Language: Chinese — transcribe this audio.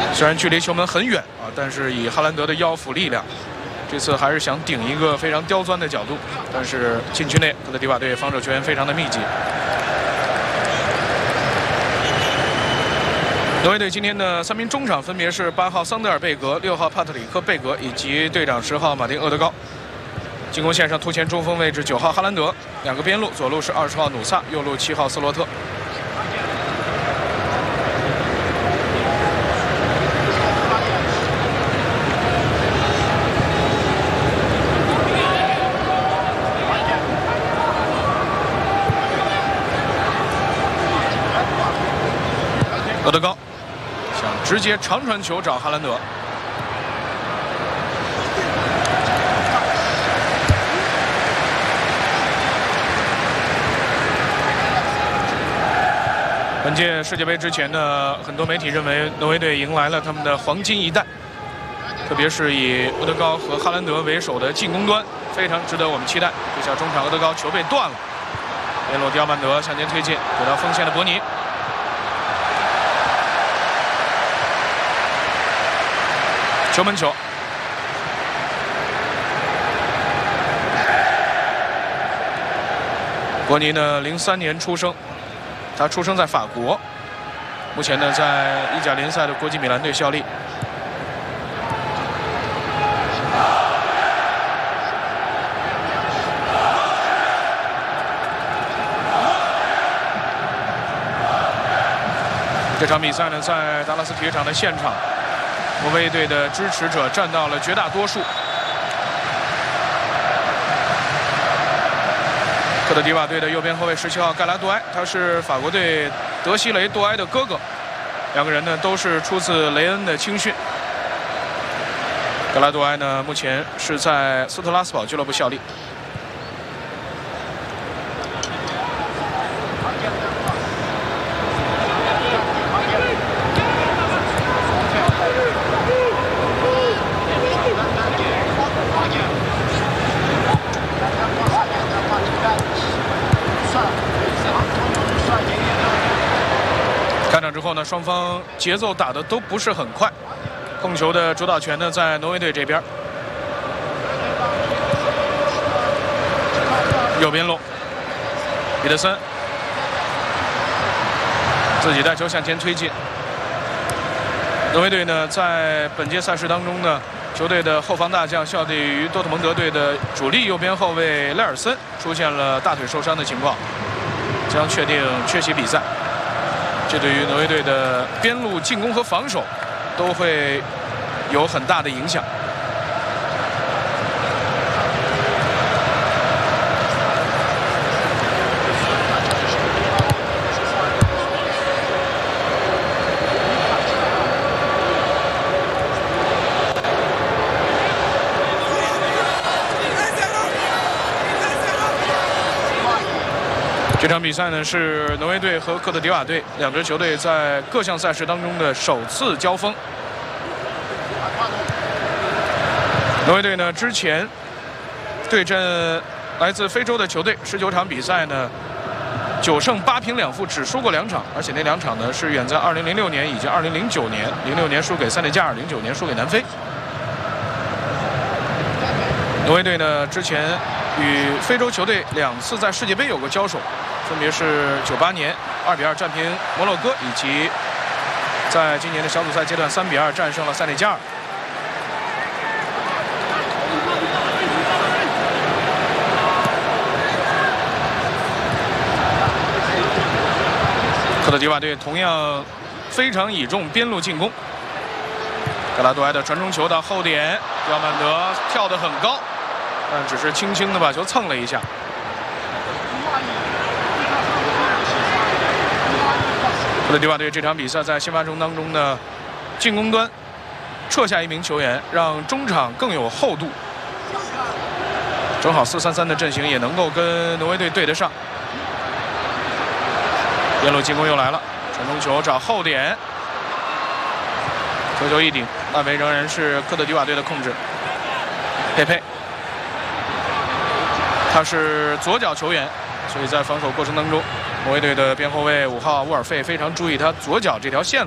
虽然距离球门很远啊，但是以哈兰德的腰腹力量，这次还是想顶一个非常刁钻的角度，但是禁区内科特迪瓦队防守球员非常的密集。挪威队今天的3名中场分别是8号桑德尔贝格、6号帕特里克贝格以及队长10号马丁厄德高。进攻线上突前中锋位置9号哈兰德，2个边路，左路是20号努萨，右路7号斯洛特。厄德高想直接长传球找哈兰德，本届世界杯之前呢，很多媒体认为挪威队迎来了他们的黄金一代，特别是以厄德高和哈兰德为首的进攻端非常值得我们期待。这下中场厄德高球被断了，边路迪奥曼德向前推进，给到锋线的伯尼。球门球，伯尼呢，03年出生，他出生在法国，目前呢在意甲联赛的国际米兰队效力。这场比赛呢，在达拉斯体育场的现场。挪威队的支持者占到了绝大多数。科特迪瓦队的右边后卫17号盖拉杜埃，他是法国队德西雷杜埃的哥哥，两个人呢都是出自雷恩的青训。盖拉杜埃呢目前是在斯特拉斯堡俱乐部效力。开场之后呢，双方节奏打得都不是很快，控球的主导权呢在挪威队这边。右边路，彼得森自己带球向前推进。挪威队呢在本届赛事当中呢，球队的后防大将效力于多特蒙德队的主力右边后卫莱尔森出现了大腿受伤的情况，将确定缺席比赛。这对于挪威队的边路进攻和防守都会有很大的影响。这场比赛呢是挪威队和科特迪瓦队两支球队在各项赛事当中的首次交锋。挪威队呢之前对阵来自非洲的球队19场比赛呢9胜8平2负，只输过2场，而且那2场呢是远在2006年以及2009年，06年输给塞内加尔，09年输给南非。挪威队呢之前与非洲球队2次在世界杯有过交手，分别是98年2-2战平摩洛哥，以及在今年的小组赛阶段3-2战胜了塞内加尔。科特迪瓦队同样非常倚重边路进攻，格拉多埃的传中球到后点，迪奥曼德跳得很高，但只是轻轻的把球蹭了一下。科特迪瓦队这场比赛在新发中当中呢，进攻端撤下一名球员，让中场更有厚度，正好4-3-3的阵型也能够跟挪威队对得上。边路进攻又来了，传中球找后点，头球一顶，范围仍然是科特迪瓦队的控制。佩佩，他是左脚球员，所以在防守过程当中，挪威队的边后卫5号沃尔费非常注意他左脚这条线路。